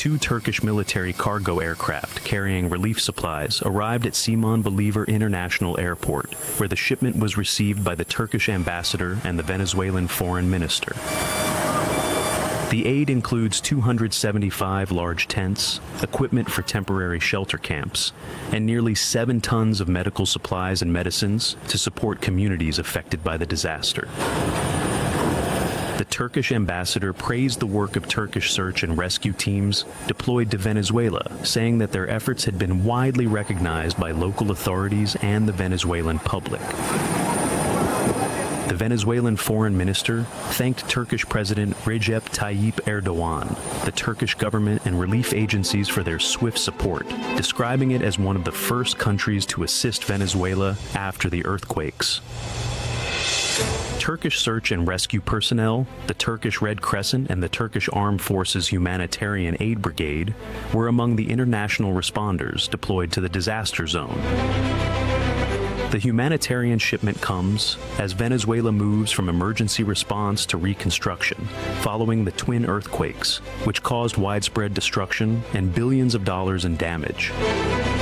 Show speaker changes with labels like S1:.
S1: two Turkish military cargo aircraft carrying relief supplies arrived at Simon Bolivar International Airport, where the shipment was received by the Turkish ambassador and the Venezuelan foreign minister. The aid includes 275 large tents, equipment for temporary shelter camps, and nearly 7 tons of medical supplies and medicines to support communities affected by the disaster. The Turkish ambassador praised the work of Turkish search and rescue teams deployed to Venezuela, saying that their efforts had been widely recognized by local authorities and the Venezuelan public. The Venezuelan foreign minister thanked Turkish President Recep Tayyip Erdogan, the Turkish government and relief agencies for their swift support, describing it as one of the first countries to assist Venezuela after the earthquakes. Turkish search and rescue personnel, the Turkish Red Crescent and the Turkish Armed Forces Humanitarian Aid Brigade were among the international responders deployed to the disaster zone. The humanitarian shipment comes as Venezuela moves from emergency response to reconstruction following the twin earthquakes, which caused widespread destruction and billions of dollars in damage.